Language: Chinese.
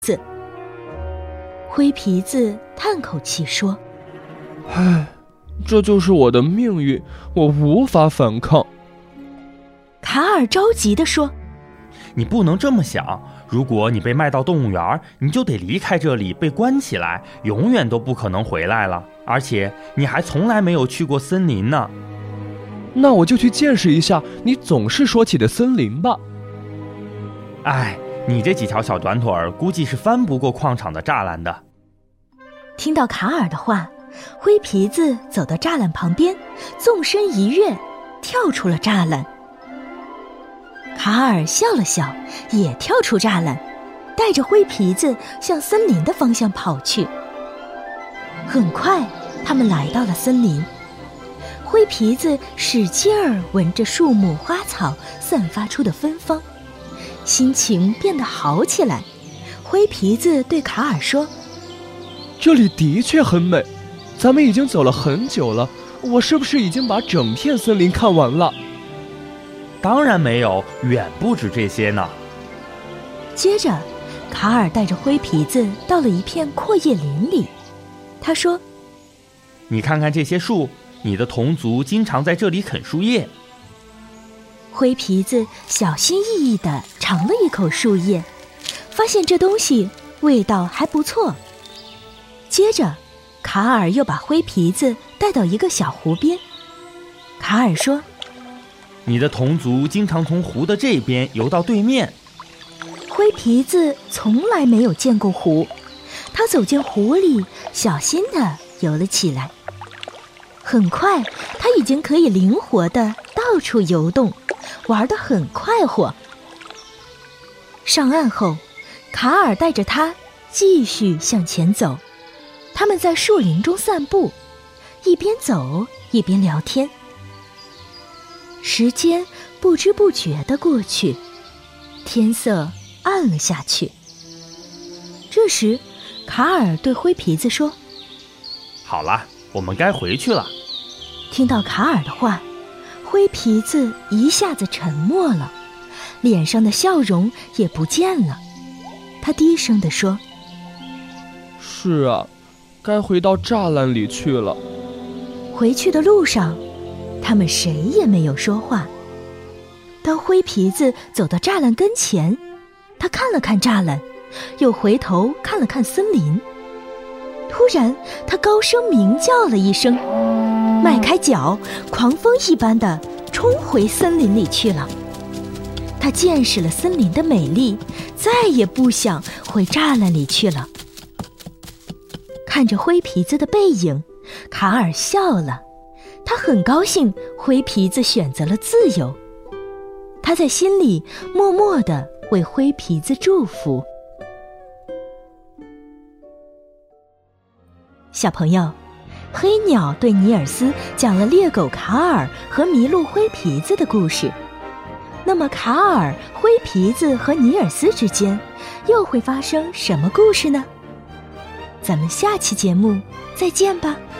子。灰皮子叹口气说： 唉，这就是我的命运，我无法反抗。 卡尔着急地说： 你不能这么想，如果你被卖到动物园，你就得离开这里，被关起来，永远都不可能回来了。而且你还从来没有去过森林呢。 那我就去见识一下你总是说起的森林吧。 唉，你这几条小短腿儿估计是翻不过矿场的栅栏的。 听到卡尔的话，灰皮子走到栅栏旁边，纵身一跃，跳出了栅栏。卡尔笑了笑，也跳出栅栏，带着灰皮子向森林的方向跑去。很快，他们来到了森林。灰皮子使劲儿闻着树木花草散发出的芬芳，心情变得好起来。灰皮子对卡尔说： 这里的确很美，咱们已经走了很久了，我是不是已经把整片森林看完了？ 当然没有，远不止这些呢。 接着，卡尔带着灰皮子到了一片阔叶林里。他说： 你看看这些树，你的同族经常在这里啃树叶。 灰皮子小心翼翼地尝了一口树叶，发现这东西味道还不错。接着，卡尔又把灰皮子带到一个小湖边。卡尔说： 你的同族经常从湖的这边游到对面。 灰皮子从来没有见过湖，他走进湖里，小心地游了起来。很快，他已经可以灵活地到处游动，玩得很快活。上岸后，卡尔带着他继续向前走。他们在树林中散步，一边走一边聊天。时间不知不觉地过去，天色暗了下去。这时，卡尔对灰皮子说： 好了，我们该回去了。 听到卡尔的话，灰皮子一下子沉默了，脸上的笑容也不见了。他低声地说： 是啊，该回到栅栏里去了。 回去的路上，他们谁也没有说话。当灰皮子走到栅栏跟前，他看了看栅栏，又回头看了看森林。突然，他高声鸣叫了一声，迈开脚，狂风一般地冲回森林里去了。他见识了森林的美丽，再也不想回栅栏里去了。看着灰皮子的背影，卡尔笑了。他很高兴灰皮子选择了自由，他在心里默默地为灰皮子祝福。小朋友，黑鸟对尼尔斯讲了猎狗卡尔和麋鹿灰皮子的故事。那么卡尔、灰皮子和尼尔斯之间又会发生什么故事呢？咱们下期节目再见吧。